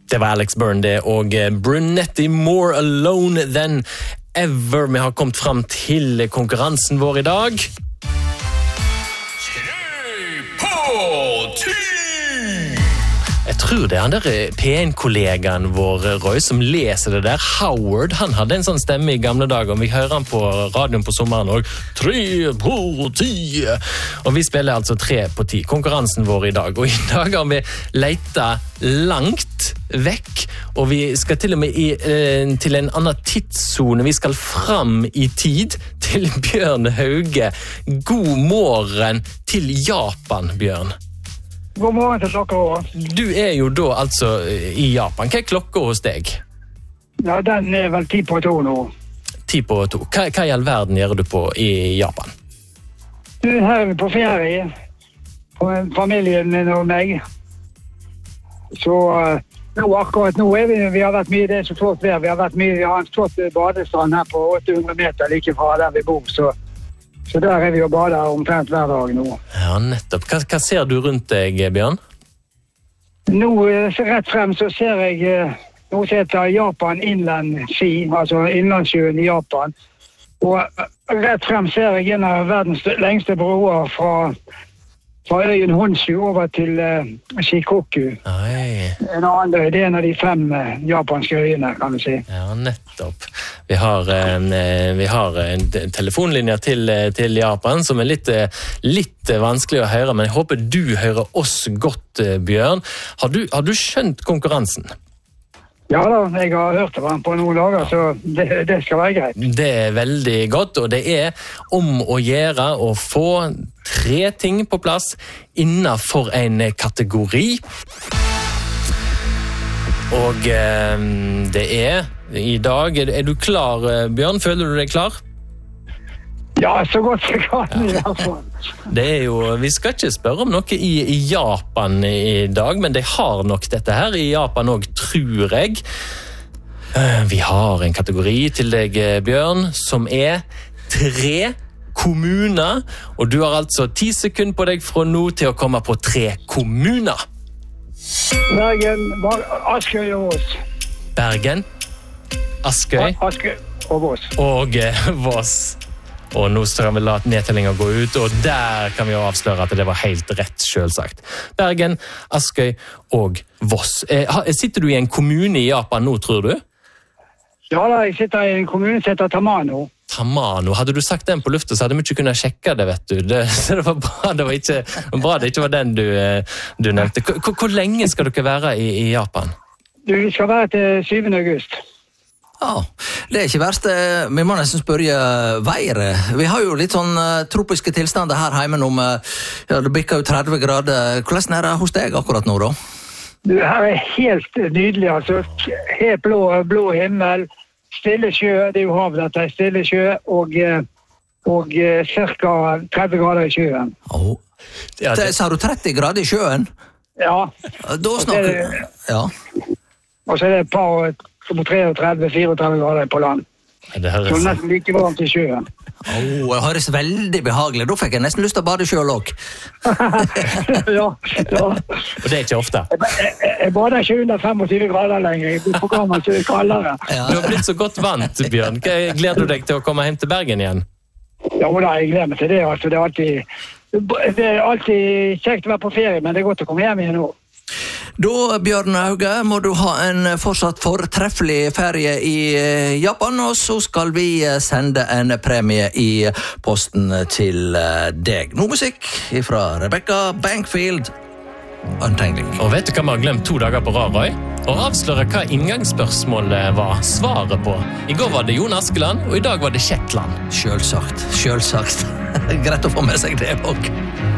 Det var Alex Byrne det, og Brunetti More Alone Than Ever. Vi har kommet frem til konkurransen vår i dag. Jeg tror det han der P1-kollegaen vår, Roy, som leser det der. Howard, han hadde en sånn stemme i gamle dager, og vi hører han på radioen på sommeren også. 3 på 10! Og vi spiller altså 3 på 10. Konkurransen vår i dag. Og i dag har vi letet langt vekk, og vi skal til og med til en annen tidszone. Vi skal fram i tid til Bjørn Hauge. God morgen til Japan, Bjørn. God morgen til dere også. Du jo da altså i Japan. Hva klokka hos deg? Ja, den vel 10 på 2 nå. 10 på 2. Hva i all verden gjør du på i Japan? Her vi på ferie. På familien min og meg. Så akkurat nå vi har vært mye, det så flott vær. Vi har en flott badestrand her på 800 meter like fra der vi bor, så der vi og bader omtrent hver dag nå. Ja, nettopp. Hva ser du rundt deg, Bjørn? Nå, rett frem så ser jeg noe som heter Japan Inland Sea, altså innlandssjøen i Japan. Og rett frem ser jeg en av verdens lengste broer fra øyen Honshu over til Shikoku. Det en av de 5 japanske øyene, kan du si. Ja, nettopp. Vi har en telefonlinje til Japan som litt vanskelig å høre, men jeg håper du hører oss godt, Bjørn. Har du skjønt konkurransen? Ja da, jeg har hørt det på noen dager, så det skal være greit. Det veldig godt, og det om å gjøre å få 3 ting på plass innenfor en kategori. Og det i dag. Er du klar, Bjørn? Føler du deg klar? Ja, så godt jeg kan i hvert fall. Vi skal ikke spørre om noe i Japan i dag, men de har nok dette her i Japan også, tror jeg. Vi har en kategori til deg, Bjørn, som 3 kommuner, og du har altså 10 sekunder på deg fra nå til å komme på 3 kommuner. Bergen, Askøy og Voss. Bergen, Askøy og Voss. Og Voss. Og nå skal vi la nedtellingen gå ut, og der kan vi jo avsløre at det var helt rett, selvsagt. Bergen, Askøy og Voss. Sitter du i en kommune i Japan nå, tror du? Ja da, jeg sitter i en kommune som heter Tamano. Tamano. Hadde du sagt den på lufta, så hadde vi ikke kunnet sjekke det, vet du. Så det var bra det ikke var den du nevnte. Hvor lenge skal dere være i Japan? Vi skal være til 7. august. Ja, det ikke verst. Vi må nesten spørre været. Vi har jo litt sånn tropiske tilstander her hjemme om, det bikker jo 30 grader. Hvordan det hos deg akkurat nå da? Det her helt nydelig, altså. Helt blå himmel, stille sjø, det jo hav dette, stille sjø, og cirka 30 grader i sjøen. Sa du 30 grader i sjøen? Ja. Da snakker ja. Og så det et par 33-34 grader på land. Det så nesten like varmt i sjøen. Det høres veldig behagelig. Da fikk jeg nesten lyst til å bade selv også. Ja. Og det ikke ofte. Jeg bader ikke under 25 grader lenger. Jeg blir på gammel, så det kaldere. Ja. Du har blitt så godt vant, Bjørn. Gleder du deg til å komme hjem til Bergen igjen? Ja, jeg gleder meg til det. Altså, det alltid kjekt å være på ferie, men det godt å komme hjem igjen nå. Da, Bjørn Hauge, må du ha en fortsatt fortreffelig ferie i Japan, og så skal vi sende en premie i posten til deg. Noe musikk fra Rebecca Bankfield, Untangling. Og vet du hva vi har glemt 2 dager på rad, Roy? Å avsløre hva inngangsspørsmålet var svaret på. I går var det Jon Askeland, og i dag var det Shetland. Selvsagt. Greit å få med seg det også.